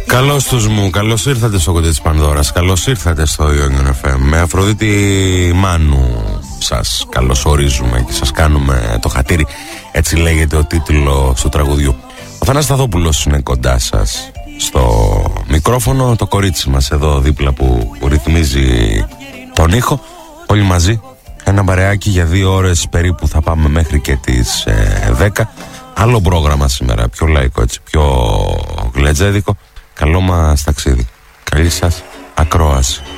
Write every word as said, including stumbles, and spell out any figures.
Καλώς τους μου, καλώς ήρθατε στο Κουτί της Πανδώρας, καλώς ήρθατε στο Ionian εφ εμ. Με Αφροδίτη Μάνου σας καλωσορίζουμε και σας κάνουμε το χατήρι. Έτσι λέγεται ο τίτλος του τραγουδιού. Ο Θανάσης Σταθόπουλος είναι κοντά σας στο μικρόφωνο. Το κορίτσι μας εδώ δίπλα που, που ρυθμίζει τον ήχο. Όλοι μαζί ένα μπαρεάκι για δύο ώρες περίπου, θα πάμε μέχρι και τις ε, δέκα. Άλλο πρόγραμμα σήμερα, πιο λαϊκό έτσι, πιο γλετζέδικο. Καλό μας ταξίδι. Καλή σας ακρόαση.